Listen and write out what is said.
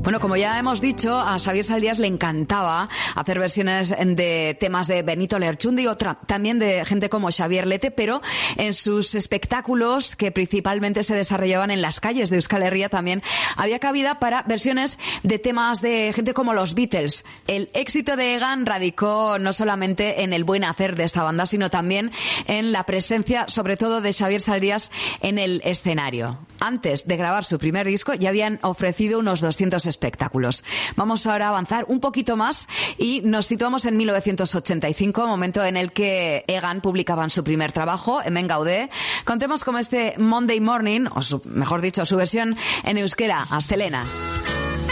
Bueno, como ya hemos dicho, a Xavier Saldías le encantaba hacer versiones de temas de Benito Lerchundi y también de gente como Xavier Lete, pero en sus espectáculos, que principalmente se desarrollaban en las calles de Euskal Herria, también había cabida para versiones de temas de gente como los Beatles. El éxito de Egan radicó no solamente en el buen hacer de esta banda, sino también en la presencia, sobre todo, de Xavier Saldías en el escenario. Antes de grabar su primer disco, ya habían ofrecido unos 200 espectáculos. Vamos ahora a avanzar un poquito más y nos situamos en 1985, momento en el que Egan publicaban su primer trabajo, Hemen Gaude, con temas como este Monday Morning, mejor dicho, su versión en euskera, Astelena.